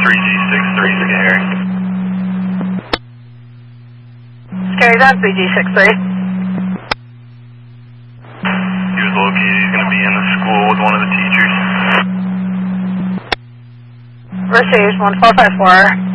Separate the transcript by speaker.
Speaker 1: 3G63, Scary.
Speaker 2: Scary's on 3G63.
Speaker 1: He was located. He's going to be in the school with one of the teachers.
Speaker 2: Received 1454.